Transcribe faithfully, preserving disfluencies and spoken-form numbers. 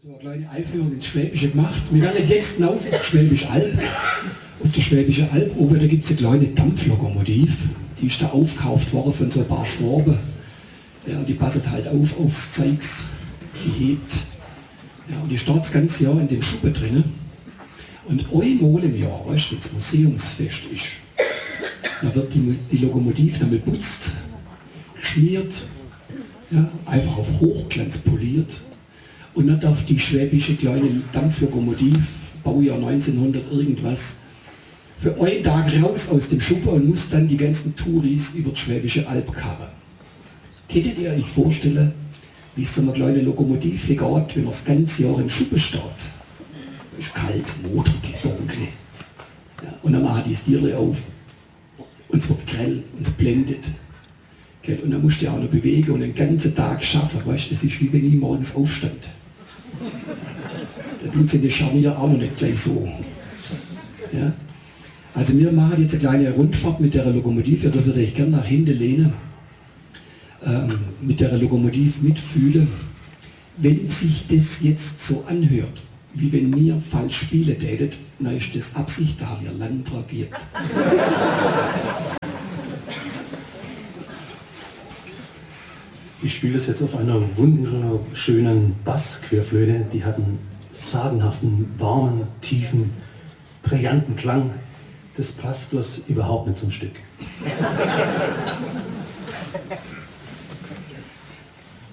So eine kleine Einführung ins Schwäbische gemacht. Wir werden jetzt auf auf Schwäbische Alb. Auf der Schwäbische Alb oben, da gibt es eine kleine Dampflokomotiv. Die ist da aufgekauft worden von so ein paar Schwaben. Ja, die passt halt auf aufs Zeugs. Die hebt. Ja, und die steht das ganze Jahr in den Schuppen drinnen. Und einmal im Jahr, weißt du, wenn das Museumsfest ist, da wird die, die Lokomotive dann putzt, geschmiert, ja, einfach auf Hochglanz poliert. Und dann darf die schwäbische kleine Dampflokomotive, Baujahr neunzehnhundert irgendwas, für einen Tag raus aus dem Schuppen und muss dann die ganzen Touris über die Schwäbische Alb karren. Könntet ihr euch vorstellen, wie so eine kleine Lokomotive geht, wenn man das ganze Jahr im Schuppen steht? Es ist kalt, modrig, dunkel. Ja, und dann machen die das Tierchen auf. Und es wird grell und es blendet. Und dann musst du ja auch noch bewegen und den ganzen Tag schaffen. Weißt du, das ist wie wenn ich morgens aufstand. Da tut sie in den Scharnier auch noch nicht gleich so. Ja? Also wir machen jetzt eine kleine Rundfahrt mit der Lokomotive. Da würde ich gerne nach hinten lehnen. Ähm, mit der Lokomotive mitfühlen. Wenn sich das jetzt so anhört, wie wenn mir falsch spielen tätet, dann ist das Absicht, da haben wir Landtrag gibt. Ich spiele das jetzt auf einer wunderschönen Bassquerflöte. Die hat einen sagenhaften, warmen, tiefen, brillanten Klang. Das passt bloß überhaupt nicht zum Stück.